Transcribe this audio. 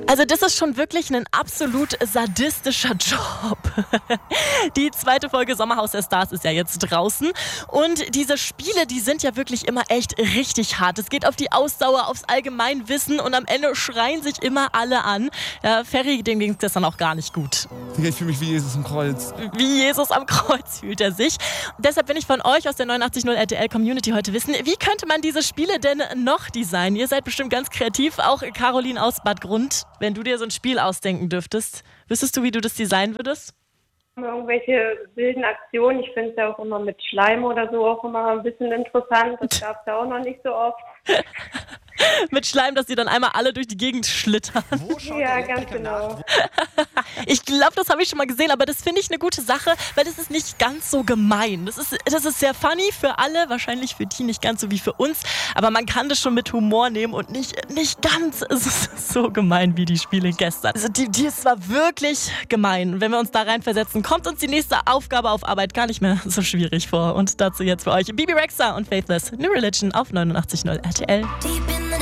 Also das ist schon wirklich ein absolut sadistischer Job. Die zweite Folge Sommerhaus der Stars ist ja jetzt draußen. Und diese Spiele, die sind ja wirklich immer echt richtig hart. Es geht auf die Ausdauer, aufs Allgemeinwissen und am Ende schreien sich immer alle an. Ja, Ferry, dem ging es gestern auch gar nicht gut. Ich fühle mich wie Jesus am Kreuz. Wie Jesus am Kreuz fühlt er sich. Und deshalb will ich von euch aus der 89.0 RTL Community heute wissen, wie könnte man diese Spiele denn noch designen? Ihr seid bestimmt ganz kreativ, auch Caroline aus Bad Grund. Wenn du dir so ein Spiel ausdenken dürftest, wüsstest du, wie du das designen würdest? Irgendwelche wilden Aktionen. Ich finde es ja auch immer mit Schleim oder so auch immer ein bisschen interessant. Das gab es ja auch noch nicht so oft. Mit Schleim, dass die dann einmal alle durch die Gegend schlittern. Ja, ganz genau. Ich glaube, das habe ich schon mal gesehen, aber das finde ich eine gute Sache, weil das ist nicht ganz so gemein. Das ist sehr funny für alle, wahrscheinlich für die nicht ganz so wie für uns, aber man kann das schon mit Humor nehmen und nicht ganz so gemein wie die Spiele gestern. Also die ist zwar wirklich gemein. Wenn wir uns da reinversetzen, kommt uns die nächste Aufgabe auf Arbeit gar nicht mehr so schwierig vor. Und dazu jetzt für euch Bibi Rexha und Faithless, New Religion auf 89.0 RTL.